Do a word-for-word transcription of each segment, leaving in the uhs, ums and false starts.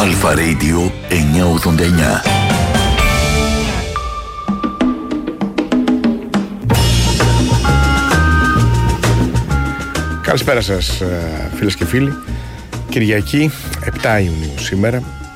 Αλφα Radio εννιακόσια ογδόντα εννιά. Καλησπέρα σας φίλες και φίλοι. Κυριακή επτά Ιουνίου σήμερα,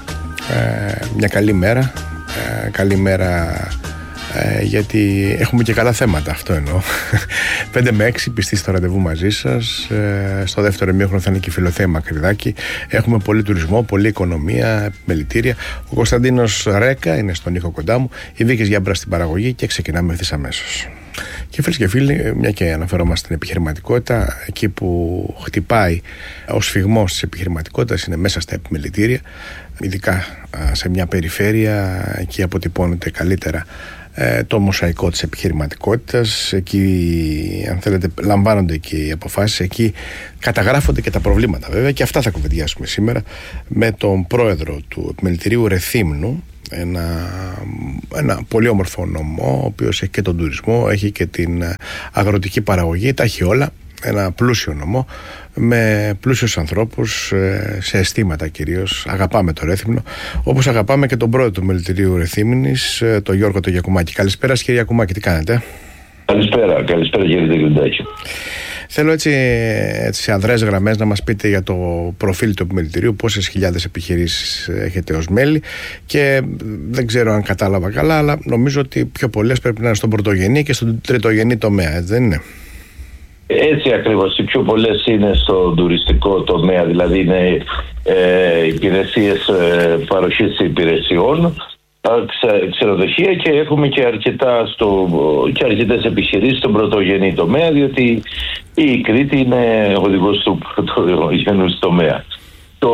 ε, μια καλή μέρα, ε, καλή μέρα ε, γιατί έχουμε και καλά θέματα, αυτό εννοώ. πέντε με έξι πιστοί στο ραντεβού μαζί σας, ε, στο δεύτερο ημίχρονο θα είναι και η Φιλοθέα Μακρυδάκη. Έχουμε πολύ τουρισμό, πολλή οικονομία, επιμελητήρια. Ο Κωνσταντίνος Ρέκα είναι στον ήχο κοντά μου, η Βίκης Γιάμπρα στην παραγωγή και ξεκινάμε ευθύς αμέσως. Και φίλοι και φίλοι, μια και αναφερόμαστε στην επιχειρηματικότητα, εκεί που χτυπάει ο σφιγμός της επιχειρηματικότητας είναι μέσα στα επιμελητήρια, ειδικά σε μια περιφέρεια, εκεί αποτυπώνεται καλύτερα ε, το μοσαϊκό της επιχειρηματικότητας. Εκεί, αν θέλετε, λαμβάνονται και οι αποφάσεις, εκεί καταγράφονται και τα προβλήματα βέβαια, και αυτά θα κουβεντιάσουμε σήμερα με τον πρόεδρο του επιμελητηρίου Ρεθύμνου. Ένα, ένα πολύ όμορφο νομό, ο οποίος έχει και τον τουρισμό, έχει και την αγροτική παραγωγή, τα έχει όλα. Ένα πλούσιο νομό με πλούσιους ανθρώπους, σε αισθήματα κυρίως. Αγαπάμε το Ρέθυμνο, όπως αγαπάμε και τον πρόεδρο του επιμελητηρίου Ρεθύμνης, τον Γιώργο τον Γιακουμάκη. Καλησπέρα κύριε Γιακουμάκη, τι κάνετε? Καλησπέρα, καλησπέρα κύριε Γιακουμάκη. Θέλω έτσι, έτσι σε αδρές γραμμές να μας πείτε για το προφίλ του επιμελητηρίου, πόσες χιλιάδες επιχειρήσεις έχετε ως μέλη, και δεν ξέρω αν κατάλαβα καλά, αλλά νομίζω ότι πιο πολλές πρέπει να είναι στον πρωτογενή και στον τριτογενή τομέα, έτσι δεν είναι? Έτσι ακριβώς, οι πιο πολλές είναι στον τουριστικό τομέα, δηλαδή είναι ε, υπηρεσίες, ε, παροχής υπηρεσιών, Ξε, ξενοδοχεία, και έχουμε και, αρκετά στο, και αρκετές επιχειρήσεις στον πρωτογενή τομέα, διότι η Κρήτη είναι οδηγός του πρωτογενούς τομέα. Το,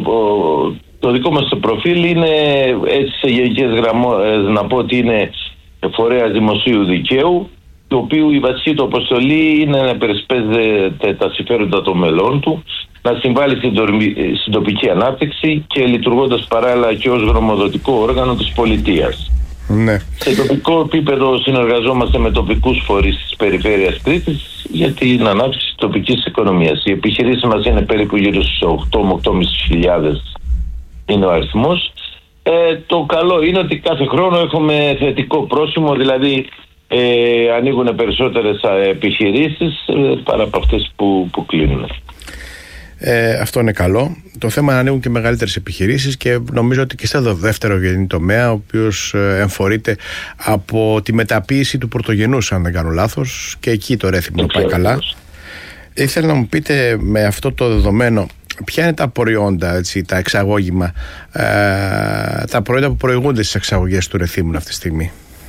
το δικό μας το προφίλ είναι, έτσι σε γενικές γραμμές να πω, ότι είναι φορέας δημοσίου δικαίου, το οποίο η βασική του αποστολή είναι να υπερασπίζεται τα συμφέροντα των μελών του, να συμβάλλει στην, στην τοπική ανάπτυξη και λειτουργώντας παράλληλα και ως γνωμοδοτικό όργανο της πολιτείας. Ναι. Σε τοπικό επίπεδο συνεργαζόμαστε με τοπικούς φορείς της περιφέρειας Κρήτης για την ανάπτυξη της τοπικής οικονομίας. Οι επιχειρήσεις μας είναι περίπου γύρω στους οκτώ με οκτώ χιλιάδες πεντακόσιες είναι ο αριθμός. Ε, το καλό είναι ότι κάθε χρόνο έχουμε θετικό πρόσημο, δηλαδή ε, ανοίγουν περισσότερες επιχειρήσεις ε, παρά από αυτές που, που κλείνουν. Ε, αυτό είναι καλό. Το θέμα είναι να ανοίγουν και μεγαλύτερες επιχειρήσεις, και νομίζω ότι και στο δεύτερο γενή τομέα, ο οποίος εμφορείται από τη μεταποίηση του πρωτογενούς, αν δεν κάνω λάθος, και εκεί το Ρέθυμνο πάει καλά. Ήθελα να μου πείτε, με αυτό το δεδομένο, ποια είναι τα προϊόντα, έτσι, τα εξαγώγημα, ε, τα προϊόντα που προηγούνται στις εξαγωγές του Ρεθύμνου αυτή τη στιγμή?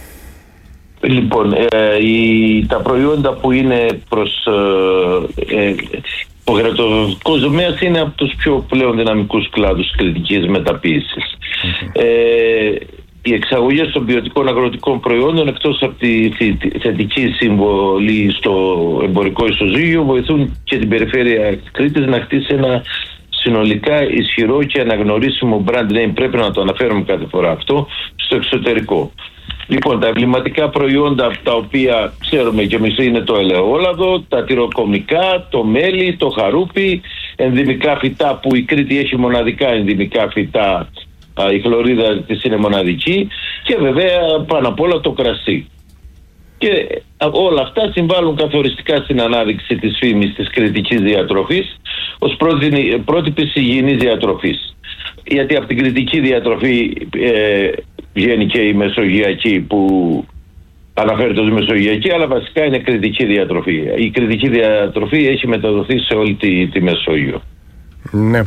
Λοιπόν, ε, η, τα προϊόντα που είναι προς... Ε, ε, ο γρατοδοτικός τομέας είναι από τους πιο πλέον δυναμικούς κλάδους της κριτικής μεταποίησης. Mm-hmm. Ε, οι εξαγωγές των ποιοτικών αγροτικών προϊόντων, εκτός από τη θετική συμβολή στο εμπορικό ισοζύγιο, βοηθούν και την περιφέρεια Κρήτης να χτίσει ένα συνολικά ισχυρό και αναγνωρίσιμο brand name, πρέπει να το αναφέρουμε κάθε φορά αυτό, στο εξωτερικό. Λοιπόν, τα εμβληματικά προϊόντα τα οποία ξέρουμε και εμείς είναι το ελαιόλαδο, τα τυροκομικά, το μέλι, το χαρούπι, ενδυμικά φυτά που η Κρήτη έχει μοναδικά ενδυμικά φυτά, η χλωρίδα της είναι μοναδική, και βέβαια πάνω απ' όλα το κρασί. Και όλα αυτά συμβάλλουν καθοριστικά στην ανάδειξη της φήμης της κρητικής διατροφής ως πρότυπης υγιεινής διατροφής. Γιατί από την κρητική διατροφή ε, βγαίνει και η μεσογειακή, που αναφέρεται ως μεσογειακή, αλλά βασικά είναι κρητική διατροφή. Η κρητική διατροφή έχει μεταδοθεί σε όλη τη, τη Μεσόγειο. Ναι,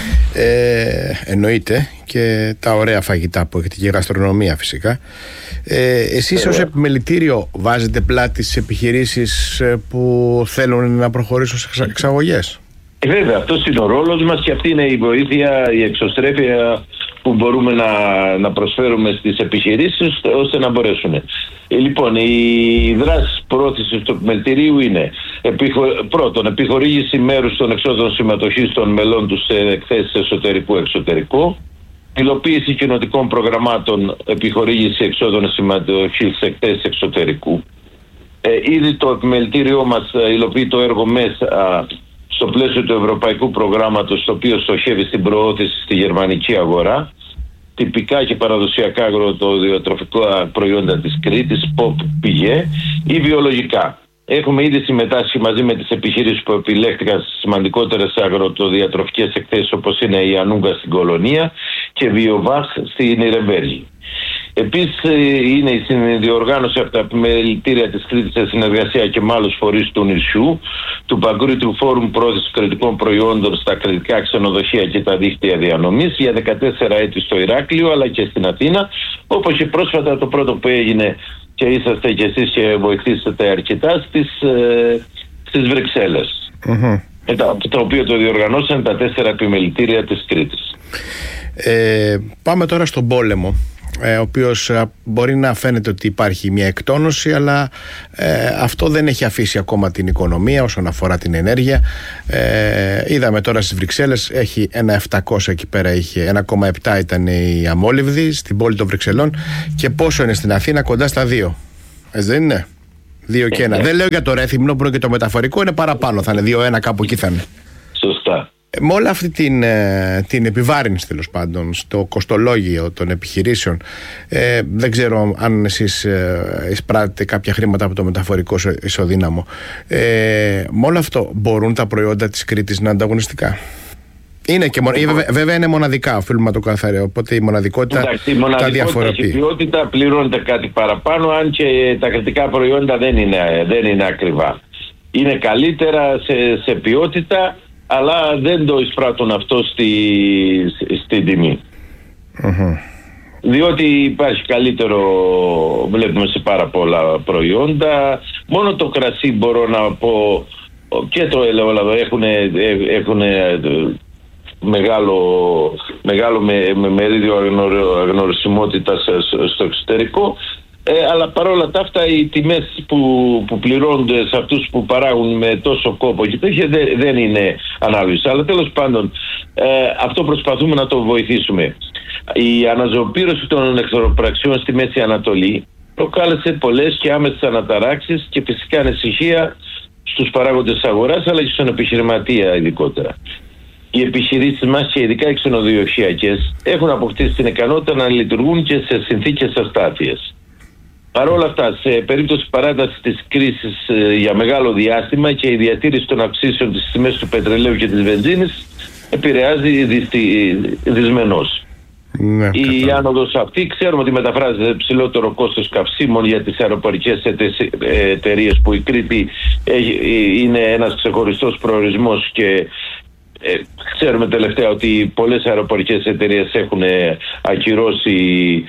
ε, εννοείται, και τα ωραία φαγητά που έχετε, και η γαστρονομία φυσικά. ε, Εσείς ως επιμελητήριο βάζετε πλάτη στις επιχειρήσεις που θέλουν να προχωρήσουν σε εξαγωγές? Βέβαια, αυτός είναι ο ρόλος μας, και αυτή είναι η βοήθεια, η εξωστρέφεια που μπορούμε να, να προσφέρουμε στις επιχειρήσεις ώστε να μπορέσουν. Ε, λοιπόν, οι δράσεις προώθησης του επιμελητηρίου είναι επιχω... πρώτον, επιχορήγηση μέρους των εξόδων συμμετοχής των μελών τους σε εκθέσεις εσωτερικού-εξωτερικού, υλοποίηση κοινοτικών προγραμμάτων, επιχορήγηση εξόδων συμμετοχής σε εκθέσεις εξωτερικού. Ε, ήδη το επιμελητήριό μας υλοποιεί το έργο μέσα στο πλαίσιο του ευρωπαϊκού προγράμματος, το οποίο στοχεύει στην προώθηση στη γερμανική αγορά, τυπικά και παραδοσιακά αγροτοδιατροφικά προϊόντα της Κρήτης, ποπ, πηγέ ή βιολογικά. Έχουμε ήδη συμμετάσχει μαζί με τις επιχειρήσεις που επιλέχθηκαν στις σημαντικότερες αγροτοδιατροφικές εκθέσεις, όπως είναι η Ανούγκα στην Κολονία και Βιοβάχ στην Ιρεμβέργη. Επίσης είναι η συνδιοργάνωση από τα επιμελητήρια της Κρήτης σε συνεργασία και με άλλους φορείς του νησιού του Παγκόσμιου Φόρουμ Πρόθεσης Κρητικών Προϊόντων στα κρητικά ξενοδοχεία και τα δίκτυα διανομής για δεκατέσσερα έτη στο Ηράκλειο αλλά και στην Αθήνα, όπως και πρόσφατα το πρώτο που έγινε και είσαστε και εσείς και βοηθήσατε αρκετά στις, ε, στις Βρυξέλλες. Mm-hmm. το, το οποίο το διοργανώσαν τα τέσσερα επιμελητήρια της Κρήτης. Ε, πάμε τώρα στον πόλεμο, ε, ο οποίος μπορεί να φαίνεται ότι υπάρχει μια εκτόνωση, αλλά ε, αυτό δεν έχει αφήσει ακόμα την οικονομία όσον αφορά την ενέργεια. Ε, είδαμε τώρα στις Βρυξέλλες έχει ένα επτακόσια, εκεί πέρα είχε ένα κόμμα επτά ήταν η αμόλυβδη στην πόλη των Βρυξελών, και πόσο είναι στην Αθήνα? Κοντά στα δύο. Έτσι δεν είναι? Δύο και ένα. Δεν λέω για το Ρέθυμνο, μπορεί και το μεταφορικό είναι παραπάνω, θα είναι δύο ένα, κάπου εκεί θα είναι. Σωστά. Με όλη αυτή την, την επιβάρυνση, τέλος πάντων, στο κοστολόγιο των επιχειρήσεων, ε, δεν ξέρω αν εσείς ε, εισπράττετε κάποια χρήματα από το μεταφορικό ισοδύναμο. Ε, με όλο αυτό μπορούν τα προϊόντα της Κρήτης να είναι ανταγωνιστικά? Είναι και μονα... βέβαια, βέβαια είναι μοναδικά, οφείλουμε να το καθαρίσουμε. Οπότε η μοναδικότητα, εντάξει, η μοναδικότητα τα διαφοροποιεί. Η ποιότητα πληρώνεται κάτι παραπάνω, αν και τα κρητικά προϊόντα δεν είναι, δεν είναι ακριβά. Είναι καλύτερα σε, σε ποιότητα, αλλά δεν το εισπράττουν αυτό στη, στη τιμή. Mm-hmm. Διότι υπάρχει καλύτερο, βλέπουμε σε πάρα πολλά προϊόντα. Μόνο το κρασί μπορώ να πω, και το ελαιόλαδο έχουν, έχουν μεγάλο, μεγάλο με, με μερίδιο αγνωρισιμότητας στο εξωτερικό. Ε, αλλά παρόλα τα αυτά οι τιμές που, που πληρώνονται σε αυτούς που παράγουν με τόσο κόπο και τέτοια δεν, δεν είναι ανάλογες. Αλλά τέλος πάντων ε, αυτό προσπαθούμε να το βοηθήσουμε. Η αναζωοπήρωση των εχθροπραξιών στη Μέση Ανατολή προκάλεσε πολλές και άμεσες αναταράξεις και φυσικά ανησυχία στους παράγοντες της αγοράς, αλλά και στον επιχειρηματία ειδικότερα. Οι επιχειρήσεις μας, και ειδικά οι ξενοδοχειακές, έχουν αποκτήσει την ικανότητα να λειτουργούν και σε συνθήκες αστάθειας. Παρ' όλα αυτά, σε περίπτωση παράτασης της κρίσης ε, για μεγάλο διάστημα και η διατήρηση των αυξήσεων της τιμής του πετρελαίου και της βενζίνης επηρεάζει δυσμενώς. Ναι, η καθώς. άνοδος αυτή ξέρουμε ότι μεταφράζεται ψηλότερο κόστος καυσίμων για τις αεροπορικές εταιρείες, που η Κρήτη είναι ένας ξεχωριστός προορισμός και ε, ξέρουμε τελευταία ότι πολλές αεροπορικές εταιρείες έχουν ακυρώσει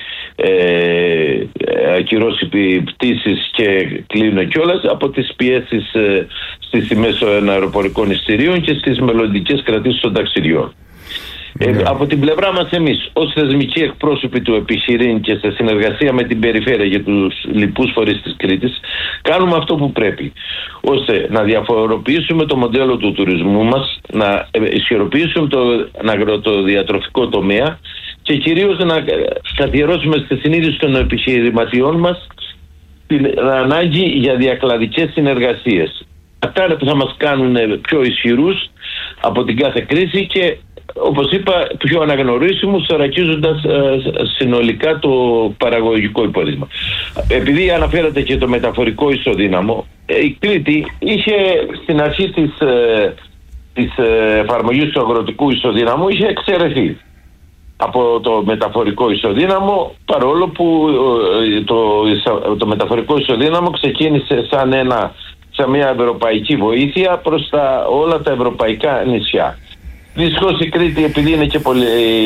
Ε, ακυρώσει πτήσεις και κλείνουν κιόλας από τις πιέσεις ε, στις τιμές των αεροπορικών εισιτηρίων και στις μελλοντικές κρατήσεις των ταξιδιών. Yeah. Ε, από την πλευρά μας εμείς ως θεσμικοί εκπρόσωποι του επιχειρήν και σε συνεργασία με την περιφέρεια και τους λοιπούς φορείς της Κρήτης κάνουμε αυτό που πρέπει, ώστε να διαφοροποιήσουμε το μοντέλο του τουρισμού μας, να ισχυροποιήσουμε το αγροτοδιατροφικό τομέα και κυρίως να καθιερώσουμε στη συνείδηση των επιχειρηματιών μας την ανάγκη για διακλαδικές συνεργασίες. Αυτά είναι που θα μας κάνουν πιο ισχυρούς από την κάθε κρίση και, όπως είπα, πιο αναγνωρίσιμους, θωρακίζοντας ε, συνολικά το παραγωγικό υπόδειγμα. Επειδή αναφέρατε και το μεταφορικό ισοδύναμο, η Κρήτη είχε στην αρχή της, ε, της ε, εφαρμογής του αγροτικού ισοδύναμου είχε εξαιρεθεί από το μεταφορικό ισοδύναμο, παρόλο που ε, το, το μεταφορικό ισοδύναμο ξεκίνησε σαν, ένα, σαν μια ευρωπαϊκή βοήθεια προς τα, όλα τα ευρωπαϊκά νησιά. Δυστυχώς η Κρήτη, επειδή είναι και πολύ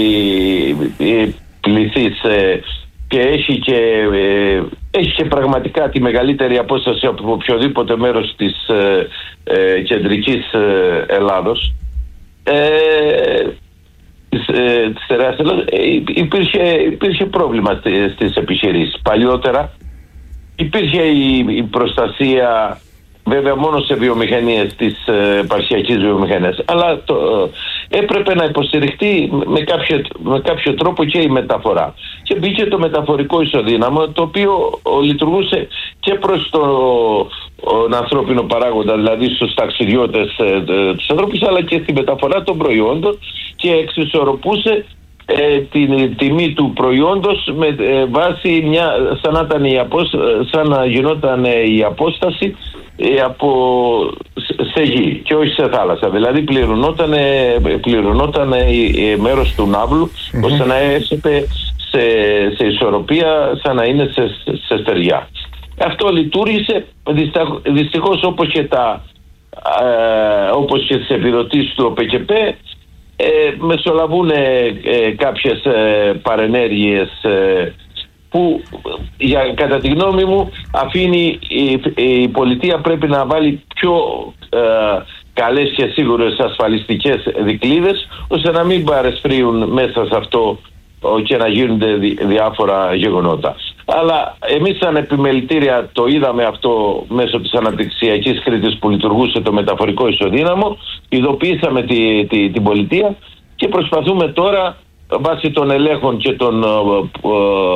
ε, πληθής ε, και, έχει και, ε, έχει και πραγματικά τη μεγαλύτερη απόσταση από οποιοδήποτε μέρος της ε, ε, κεντρικής ε, Ελλάδος, ε, της, ε, της τεράστιας Ελλάδος, ε, υπήρχε, υπήρχε πρόβλημα στις επιχειρήσεις. Παλιότερα υπήρχε η, η προστασία, βέβαια μόνο σε βιομηχανίες της ε, επαρχιακής βιομηχανίας, αλλά το, έπρεπε να υποστηριχτεί με κάποιο, με κάποιο τρόπο και η μεταφορά. Και μπήκε το μεταφορικό ισοδύναμο, το οποίο λειτουργούσε και προς τον ανθρώπινο παράγοντα, δηλαδή στους ταξιδιώτες, ε, τους ανθρώπους, αλλά και στη μεταφορά των προϊόντων, και εξισορροπούσε ε, την τιμή του προϊόντος με ε, βάση μια, σαν να, ήταν η απόστα, σαν να γινόταν ε, η απόσταση ε, από σε γη και όχι σε θάλασσα. Δηλαδή πληρωνόταν, πληρωνόταν ε, μέρος του ναύλου, mm-hmm. ώστε να έρχεται σε, σε ισορροπία, σαν να είναι σε, σε στεριά. Αυτό λειτουργήσε. Δυστυχώς, όπως και τα ε, όπως και τις επιδοτήσεις του ΟΠΕΚΕΠΕ, ε, μεσολαβούν ε, ε, κάποιες ε, παρενέργειες ε, που για, κατά τη γνώμη μου αφήνει η, η πολιτεία πρέπει να βάλει πιο ε, καλές και σίγουρες ασφαλιστικές δικλείδες, ώστε να μην παρεσπρίουν μέσα σε αυτό και να γίνονται δι, διάφορα γεγονότα. Αλλά εμείς σαν επιμελητήρια το είδαμε αυτό μέσω της αναπτυξιακής Κρήτης που λειτουργούσε το μεταφορικό ισοδύναμο, ειδοποιήσαμε τη, τη, την πολιτεία και προσπαθούμε τώρα βάσει των ελέγχων και των, ο,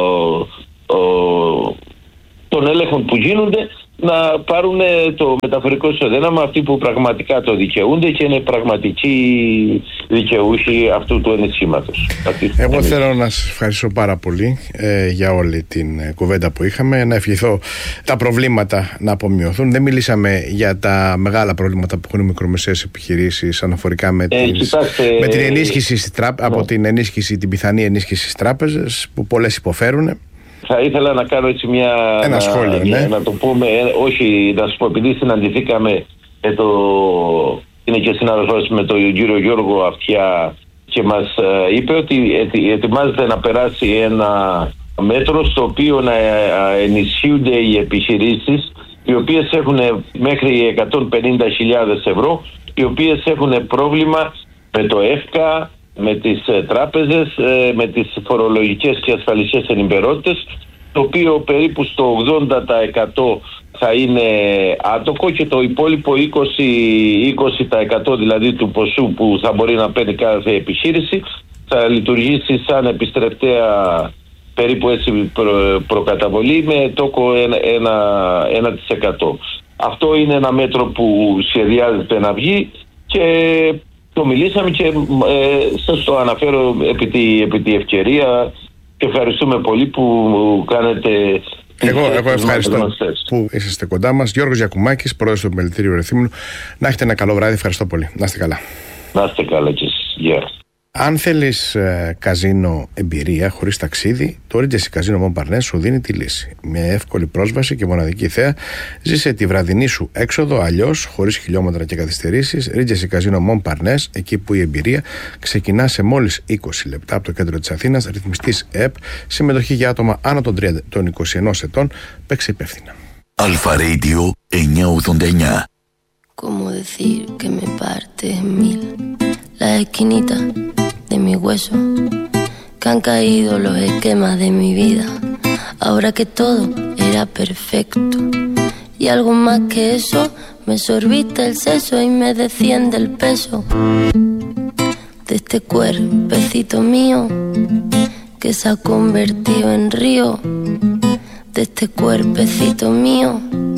ο, ο, των ελέγχων που γίνονται να πάρουν το μεταφορικό ισοδύναμο αυτοί που πραγματικά το δικαιούνται και είναι πραγματικοί δικαιούχοι αυτού του ενισχύματος. Εγώ θέλω να σας ευχαριστώ πάρα πολύ ε, για όλη την ε, κουβέντα που είχαμε, να ευχηθώ τα προβλήματα να απομειωθούν. Δεν μιλήσαμε για τα μεγάλα προβλήματα που έχουν οι μικρομεσαίες επιχειρήσεις αναφορικά με, ε, τις, κοιτάξτε, με την ενίσχυση τρά, ναι. από την ενίσχυση, την πιθανή ενίσχυση στις τράπεζες που πολλές υποφέρουν. Θα ήθελα να κάνω έτσι μια... Ένα σχόλιο, να, ναι. να το πούμε, όχι, να σου πω, επειδή συναντηθήκαμε με το... είναι και συνάδελφος με τον κύριο Γιώργο Αυτιά και μας ε, είπε ότι ετι, ετοιμάζεται να περάσει ένα μέτρο στο οποίο να ενισχύονται οι επιχειρήσεις οι οποίες έχουν μέχρι εκατόν πενήντα χιλιάδες ευρώ, οι οποίες έχουν πρόβλημα με το ΕΦΚΑ, με τις ε, τράπεζες, ε, με τις φορολογικές και ασφαλιστικές ενημερότητες, το οποίο περίπου στο ογδόντα τοις εκατό θα είναι άτοκο και το υπόλοιπο είκοσι τοις εκατό δηλαδή του ποσού που θα μπορεί να παίρνει κάθε επιχείρηση θα λειτουργήσει σαν επιστρεπτέα περίπου έτσι προ, προκαταβολή με τόκο ένα τοις εκατό. Αυτό είναι ένα μέτρο που σχεδιάζεται να βγει και το μιλήσαμε και ε, σας το αναφέρω επί τη, επί τη ευκαιρία και ευχαριστούμε πολύ που κάνετε. Εγώ, εγώ ευχαριστώ που είσαστε κοντά μας. Γιώργος Γιακουμάκης, πρόεδρος του Επιμελητήριου Ρεθύμνου. Να έχετε ένα καλό βράδυ. Ευχαριστώ πολύ. Να είστε καλά. Να είστε καλά και εσείς. Γεια. Αν θέλεις ε, καζίνο εμπειρία χωρίς ταξίδι, το Regency Casino Mont Parnasse σου δίνει τη λύση. Μια εύκολη πρόσβαση και μοναδική θέα. Ζήσε τη βραδινή σου έξοδο αλλιώς, χωρίς χιλιόμετρα και καθυστερήσεις. Regency Casino Mont Parnasse, εκεί που η εμπειρία ξεκινά σε μόλις είκοσι λεπτά από το κέντρο της Αθήνας. Ρυθμιστής ΕΠ, συμμετοχή για άτομα άνω των, τριάντα, των είκοσι ενός ετών. Παίξε υπεύθυνα. Αλφα Radio εννιακόσια ογδόντα εννιά. Como decir que me parte en mil la esquinita de mi hueso, que han caído los esquemas de mi vida, ahora que todo era perfecto, y algo más que eso, me sorbiste el seso y me desciende el peso de este cuerpecito mío que se ha convertido en río, de este cuerpecito mío